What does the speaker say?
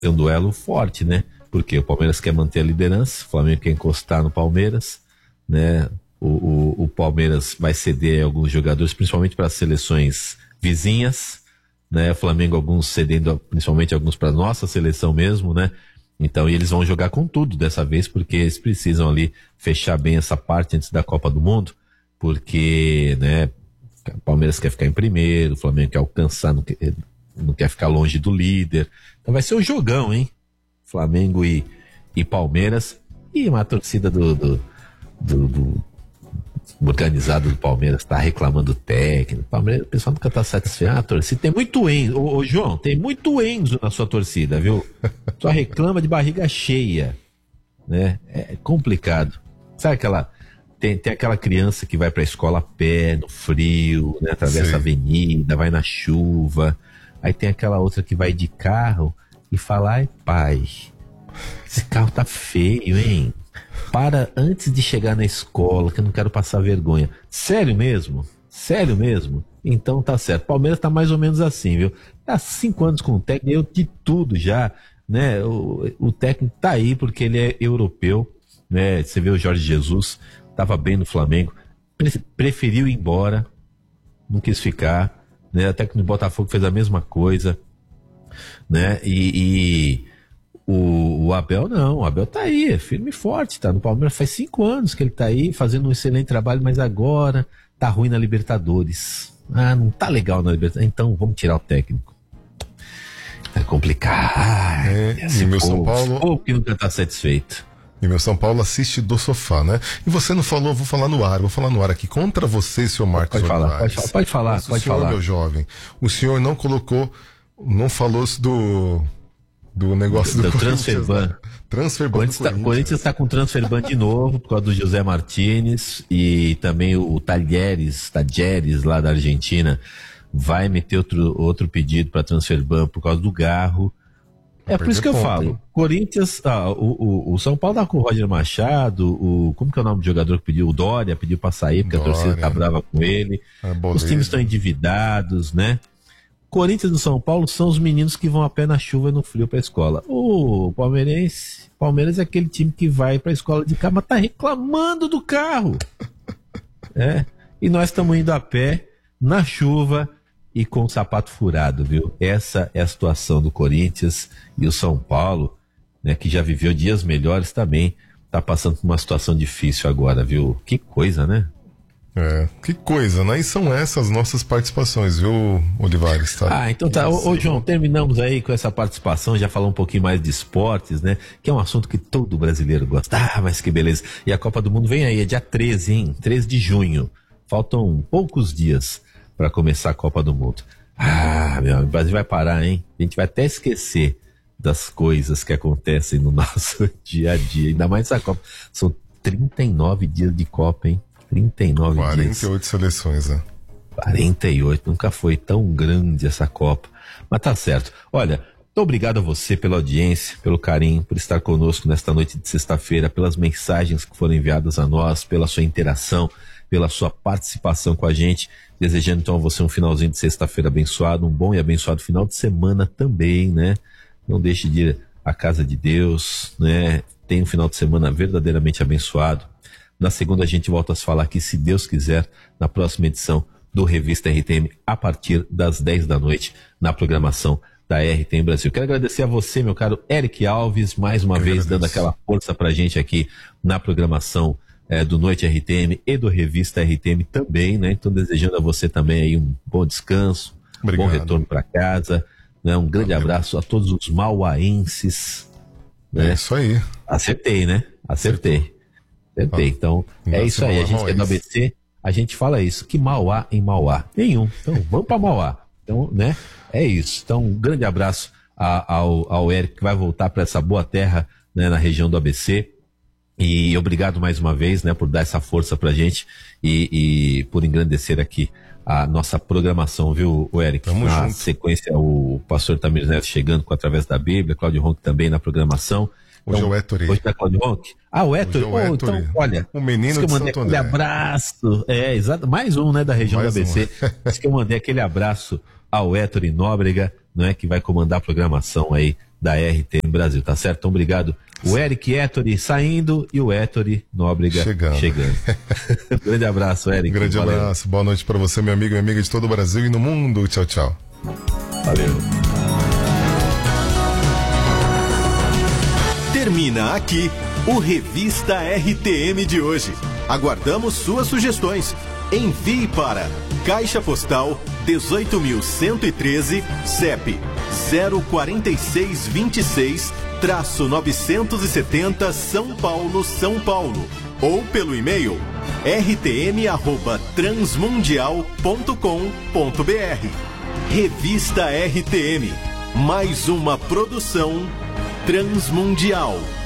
ser um duelo forte, né? Porque o Palmeiras quer manter a liderança, o Flamengo quer encostar no Palmeiras, né? O Palmeiras vai ceder alguns jogadores, principalmente para as seleções vizinhas, né? O Flamengo alguns cedendo, principalmente alguns para nossa seleção mesmo, né? Então, e eles vão jogar com tudo dessa vez, porque eles precisam ali fechar bem essa parte antes da Copa do Mundo, porque, né, o Palmeiras quer ficar em primeiro, o Flamengo quer alcançar, não quer ficar longe do líder. Então vai ser um jogão, hein? Flamengo e Palmeiras, e uma torcida do organizado do Palmeiras tá reclamando do técnico. Palmeiras, o pessoal nunca tá satisfeito. Ah, torcida, tem muito Enzo. Ô, João, tem muito Enzo na sua torcida, viu? Só reclama de barriga cheia, né? É complicado. Sabe aquela... Tem aquela criança que vai pra escola a pé, no frio, né? Atravessa a avenida, vai na chuva. Aí tem aquela outra que vai de carro e fala: ai, pai, esse carro tá feio, hein? Para antes de chegar na escola, que eu não quero passar vergonha. Sério mesmo? Sério mesmo? Então tá certo. Palmeiras tá mais ou menos assim, viu? Tá 5 anos com o técnico, eu de tudo já, né? O técnico tá aí porque ele é europeu, né? Você vê o Jorge Jesus, tava bem no Flamengo, preferiu ir embora, não quis ficar, né? Até que no Botafogo fez a mesma coisa, né? O Abel não, o Abel tá aí, é firme e forte, tá no Palmeiras faz 5 anos que ele tá aí, fazendo um excelente trabalho, mas agora tá ruim na Libertadores. Ah, não tá legal na Libertadores, então vamos tirar o técnico. É complicado. E meu São Paulo... Ou que nunca tá satisfeito. E meu São Paulo assiste do sofá, né? E você não falou, vou falar no ar aqui, contra você, senhor Marcos Olivares. Pode falar. Meu jovem, o senhor não falou do negócio do Transferban. Transferban. O Corinthians está com transferban de novo por causa do José Martínez, e também o Talleres lá da Argentina vai meter outro pedido para transferban por causa do Garro. É por isso que eu falo, Corinthians, o São Paulo tá com o Roger Machado, como que é o nome do jogador que pediu? O Dória pediu para sair porque a torcida tá brava com ele. Os times estão endividados, né? Corinthians e São Paulo são os meninos que vão a pé na chuva e no frio pra escola. O Palmeiras é aquele time que vai pra escola de carro, mas tá reclamando do carro. E nós estamos indo a pé, na chuva e com o sapato furado, viu? Essa é a situação do Corinthians, e o São Paulo, né, que já viveu dias melhores também, tá passando por uma situação difícil agora, viu? Que coisa, né? Que coisa, né? E são essas nossas participações, viu, Olivares? Tá? Então tá. Ô, João, terminamos aí com essa participação, já falamos um pouquinho mais de esportes, né? Que é um assunto que todo brasileiro gosta. Ah, mas que beleza. E a Copa do Mundo vem aí, é dia 13, hein? 13 de junho. Faltam poucos dias para começar a Copa do Mundo. Meu amigo, o Brasil vai parar, hein? A gente vai até esquecer das coisas que acontecem no nosso dia a dia. Ainda mais essa Copa. São 39 dias de Copa, hein? 39 48 dias. seleções, né? 48, nunca foi tão grande essa Copa. Mas tá certo. Olha, muito obrigado a você pela audiência, pelo carinho, por estar conosco nesta noite de sexta-feira, pelas mensagens que foram enviadas a nós, pela sua interação, pela sua participação com a gente. Desejando então a você um finalzinho de sexta-feira abençoado, um bom e abençoado final de semana também, né? Não deixe de ir à casa de Deus, né? Tenha um final de semana verdadeiramente abençoado. Na segunda a gente volta a se falar aqui, se Deus quiser, na próxima edição do Revista RTM, a partir das 10 da noite, na programação da RTM Brasil. Quero agradecer a você, meu caro Eric Alves, mais uma vez dando aquela força pra gente aqui na programação do Noite RTM e do Revista RTM também, né? Então desejando a você também aí um bom descanso, bom retorno para casa, né? Um grande abraço a todos os mauaenses, né? É isso aí. Acertei, né? Acertei. Então, é isso aí. A gente é do ABC, a gente fala isso. Que Mauá em Mauá? Nenhum. Então, vamos para Mauá. Então, né? É isso. Então, um grande abraço ao Eric, que vai voltar para essa boa terra, né, na região do ABC. E obrigado mais uma vez, né, por dar essa força pra gente e por engrandecer aqui a nossa programação, viu, Eric? Tamo na junto. Sequência, o pastor Tamir Neto chegando com Através da Bíblia, Cláudio Ronco também na programação. Hoje Então, é o Héctor. Hoje é Cláudio Ronco? O Héctor. Então, olha, o menino que eu de mandei Santo aquele André. abraço. Exato. Mais um, né, da região Mais do ABC. Diz que eu mandei aquele abraço ao Héctor e Nóbrega, não é, que vai comandar a programação aí da RTM Brasil, tá certo? Então, obrigado. O Eric Ettore saindo e o Ettore Nóbrega chegando. Grande abraço, Eric. Grande abraço, boa noite para você, meu amigo e amiga de todo o Brasil e no mundo. Tchau, tchau. Valeu. Termina aqui o Revista RTM de hoje. Aguardamos suas sugestões. Envie para Caixa Postal 18.113, CEP 04626-970 São Paulo, São Paulo. Ou pelo e-mail rtm@transmundial.com.br. Revista RTM, mais uma produção Transmundial.